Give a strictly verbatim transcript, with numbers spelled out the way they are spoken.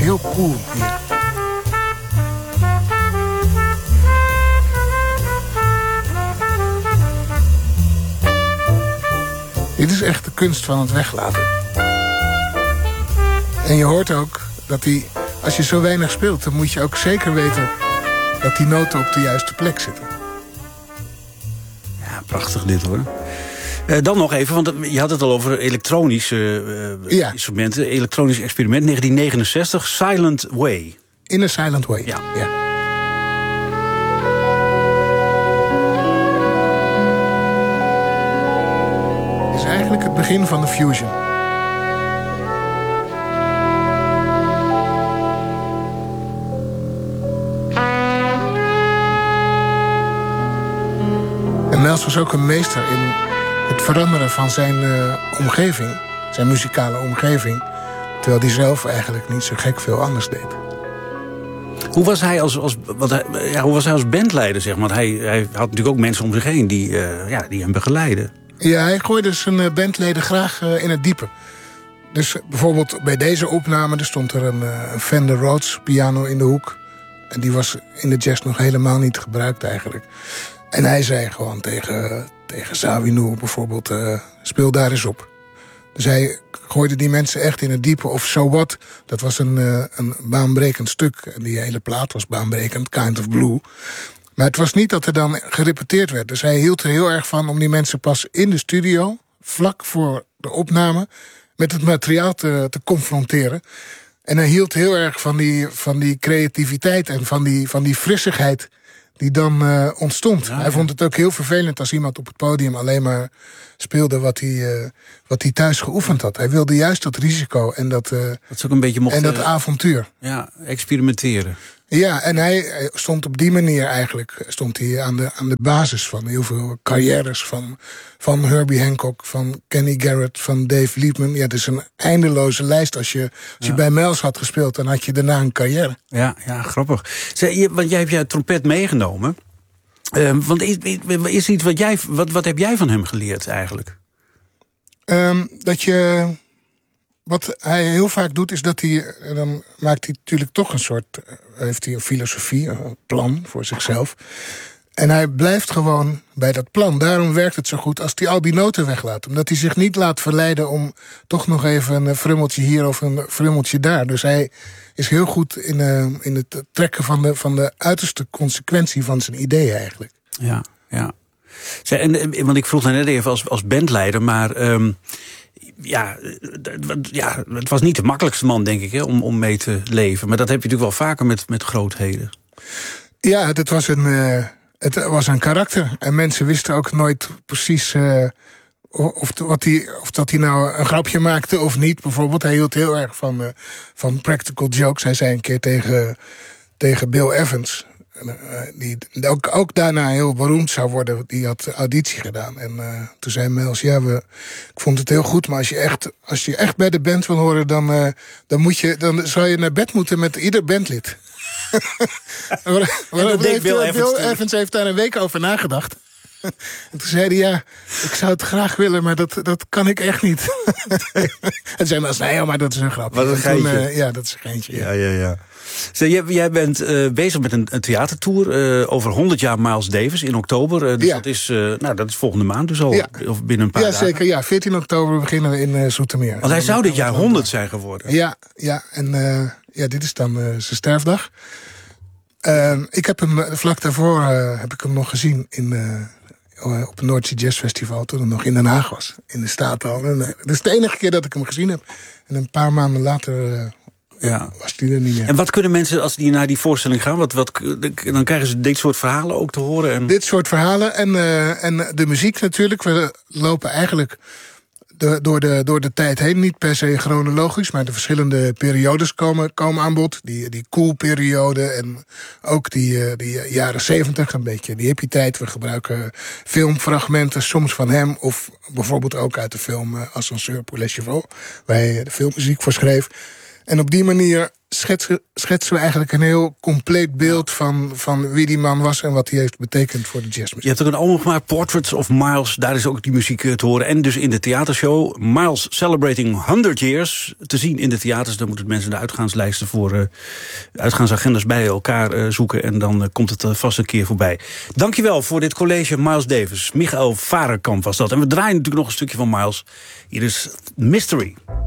heel cool hier. Dit is echt de kunst van het weglaten. En je hoort ook dat hij, als je zo weinig speelt, dan moet je ook zeker weten dat die noten op de juiste plek zitten. Ja, prachtig dit hoor. Uh, dan nog even, want je had het al over elektronische uh, ja. instrumenten. Elektronisch experiment, negentien negenenzestig, Silent Way. In a Silent Way, ja. ja. Het is eigenlijk het begin van de fusion. En Miles was ook een meester in het veranderen van zijn uh, omgeving, zijn muzikale omgeving, terwijl hij zelf eigenlijk niet zo gek veel anders deed. Hoe was hij als, als, wat hij, ja, hoe was hij als bandleider, zeg maar? Want hij, hij had natuurlijk ook mensen om zich heen die, uh, ja, die hem begeleiden. Ja, hij gooide zijn bandleden graag uh, in het diepe. Dus uh, bijvoorbeeld bij deze opname, er stond er een, uh, een Fender Rhodes piano in de hoek. En die was in de jazz nog helemaal niet gebruikt eigenlijk. En hij zei gewoon tegen, tegen Zawinul bijvoorbeeld, uh, speel daar eens op. Dus hij gooide die mensen echt in het diepe. Of So What, dat was een, uh, een baanbrekend stuk. En die hele plaat was baanbrekend, Kind of Blue. Maar het was niet dat er dan gerepeteerd werd. Dus hij hield er heel erg van om die mensen pas in de studio, vlak voor de opname, met het materiaal te, te confronteren. En hij hield heel erg van die, van die creativiteit en van die, van die frissigheid die dan uh, ontstond. Ja, ja. Hij vond het ook heel vervelend als iemand op het podium alleen maar speelde wat hij, uh, wat hij thuis geoefend had. Hij wilde juist dat risico en dat, uh, dat, ook een beetje mocht, en dat avontuur. Ja, experimenteren. Ja, en hij stond op die manier eigenlijk stond hij aan, de, aan de basis van heel veel carrières van, van Herbie Hancock, van Kenny Garrett, van Dave Liebman. Ja, het is een eindeloze lijst. Als je, als je ja. bij Miles had gespeeld, dan had je daarna een carrière. Ja, ja, grappig. Zeg, je, want jij hebt je trompet meegenomen. Uh, want is, is iets wat jij, wat, wat heb jij van hem geleerd eigenlijk? Um, dat je... Wat hij heel vaak doet, is dat hij... Dan maakt hij natuurlijk toch een soort... heeft hij een filosofie, een plan voor zichzelf. En hij blijft gewoon bij dat plan. Daarom werkt het zo goed als hij al die noten weglaat. Omdat hij zich niet laat verleiden om toch nog even een frummeltje hier of een frummeltje daar. Dus hij is heel goed in, uh, in het trekken van de, van de uiterste consequentie van zijn ideeën eigenlijk. Ja, ja. Zij, en, want ik vroeg net even als, als bandleider, maar... Um, Ja, ja, het was niet de makkelijkste man, denk ik, hè, om, om mee te leven. Maar dat heb je natuurlijk wel vaker met, met grootheden. Ja, het was, een, uh, het was een karakter. En mensen wisten ook nooit precies uh, of, wat die, of dat hij nou een grapje maakte of niet. Bijvoorbeeld, hij hield heel erg van, uh, van practical jokes. Hij zei een keer tegen, tegen Bill Evans... die ook, ook daarna heel beroemd zou worden. Die had auditie gedaan. En uh, toen zei Miles, ja, we, ik vond het heel goed... maar als je echt, als je echt bij de band wil horen... dan, uh, dan, moet je, dan zou je naar bed moeten met ieder bandlid. maar, maar dat heeft, Bill, Evans, Bill Evans heeft daar een week over nagedacht. En toen zei hij, ja, ik zou het graag willen... maar dat, dat kan ik echt niet. En zei Miles, nee, maar dat is een grap. Wat een geintje. Toen, uh, ja, dat is een geintje. Ja, ja, ja. Zo, jij, jij bent uh, bezig met een, een theatertour uh, over honderd jaar Miles Davis in oktober. Uh, dus ja. dat, is, uh, nou, dat is volgende maand dus al, ja. of binnen een paar ja, dagen. Ja, zeker. Ja, veertien oktober beginnen we in uh, Zoetermeer. Want hij zou dit jaar honderd zijn geworden. Ja, ja en uh, ja, dit is dan uh, zijn sterfdag. Uh, ik heb hem vlak daarvoor uh, heb ik hem nog gezien in... Uh, op het Noordzee Jazz Festival, toen hij nog in Den Haag was. In de Staathal. En, uh, dat is de enige keer dat ik hem gezien heb. En een paar maanden later uh, ja. was hij er niet meer. En wat kunnen mensen, als die naar die voorstelling gaan... Wat, wat, dan krijgen ze dit soort verhalen ook te horen? En... Dit soort verhalen en, uh, en de muziek natuurlijk. We lopen eigenlijk de, door, de, door de tijd heen. Niet per se chronologisch, maar de verschillende periodes komen, komen aan bod. Die, die cool-periode en ook die, uh, die jaren zeventig, een beetje die hippie-tijd. We gebruiken filmfragmenten, soms van hem... of bijvoorbeeld ook uit de film uh, Ascenseur pour les chevaux... waar hij de filmmuziek voor schreef. En op die manier schetsen, schetsen we eigenlijk een heel compleet beeld van, van wie die man was en wat hij heeft betekend voor de jazzmuziek. Je hebt ook een album gemaakt, Portraits of Miles. Daar is ook die muziek te horen. En dus in de theatershow Miles Celebrating honderd Years. Te zien in de theaters. Dan moeten mensen de uitgaanslijsten voor uh, uitgaansagendas bij elkaar uh, zoeken. En dan uh, komt het uh, vast een keer voorbij. Dankjewel voor dit college, Miles Davis. Michael Varenkamp was dat. En we draaien natuurlijk nog een stukje van Miles. Hier is Mystery.